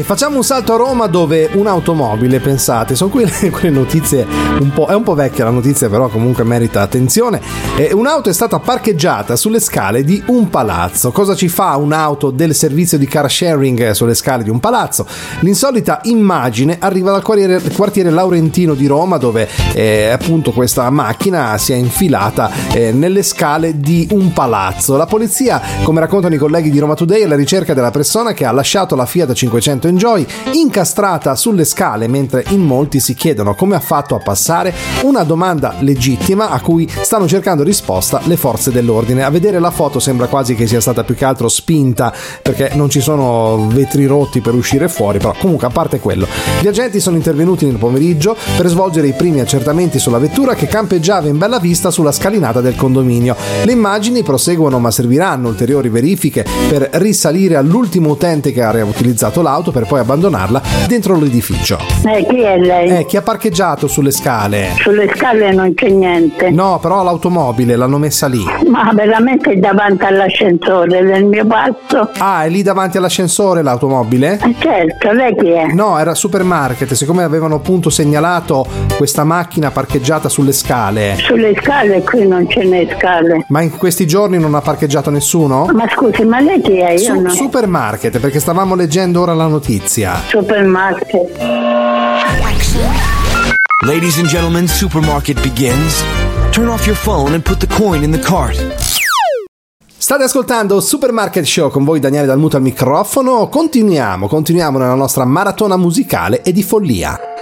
Facciamo un salto a Roma dove un'automobile, pensate, sono quelle notizie è un po' vecchia la notizia, però comunque merita attenzione. Un'auto è stata parcheggiata sulle scale di un palazzo. Cosa ci fa un'auto del servizio di car sharing sulle scale di un palazzo? L'insolita immagine arriva dal quartiere Laurentino di Roma, dove appunto questa macchina si è infilata nelle scale di un palazzo. La polizia, come raccontano i colleghi di Roma Today, è alla ricerca della persona che ha lasciato la Fiat 500 Enjoy incastrata sulle scale, mentre in molti si chiedono come ha fatto a passare, una domanda legittima a cui stanno cercando risposta le forze dell'ordine. A vedere la foto sembra quasi che sia stata più che altro spinta, perché non ci sono vetri rotti per uscire fuori, però comunque a parte quello, gli agenti sono intervenuti nel pomeriggio per svolgere i primi accertamenti sulla vettura che campeggiava in bella vista sulla scalinata del condominio. Le immagini proseguono, ma serviranno ulteriori verifiche per risalire all'ultimo utente che ha utilizzato l'auto per poi abbandonarla dentro l'edificio. Chi è lei? Chi ha parcheggiato sulle scale. Sulle scale non c'è niente. No, però l'automobile l'hanno messa lì. Ma veramente davanti all'ascensore del mio palazzo. Ah, è lì davanti all'ascensore l'automobile? Certo, lei chi è? No, era supermarket, siccome avevano appunto segnalato questa macchina parcheggiata sulle scale. Sulle scale qui non ce n'è scale. Ma in questi giorni non ha parcheggiato nessuno? Ma scusi, ma lei chi è? Io no. Supermarket, perché stavamo leggendo ora la notizia. Supermarket. Ladies and gentlemen, supermarket begins. Turn off your phone and put the coin in the cart. State ascoltando Supermarket Show, con voi Daniele Dalmuto al microfono. Continuiamo nella nostra maratona musicale e di follia.